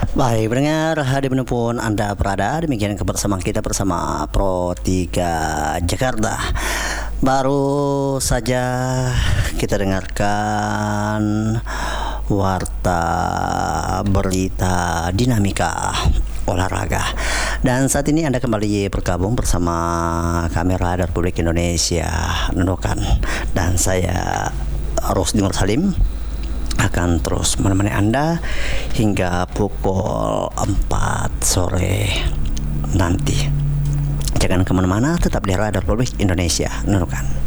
Baik, pendengar dimanapun Anda berada, demikian kebersamaan kita bersama Pro 3 Jakarta. Baru saja kita dengarkan warta berita dinamika olahraga. Dan saat ini Anda kembali bergabung bersama kamera Republik Indonesia Nunukan. Dan saya Rusdi Mursalim akan terus menemani Anda hingga pukul 4 sore nanti. Jangan kemana-mana, tetap di Radio Republik Indonesia Nunukan.